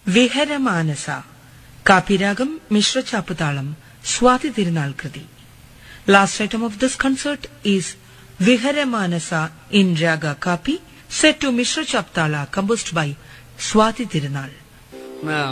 വിഹരമാനസ കാപ്പിരാഗം Misrachapu talam Swathi Thirunal Krithi. Last item of this concert is Viharamanasa in Raga Kapi, set to Mishra Chaptala, composed by Swati Tirunal.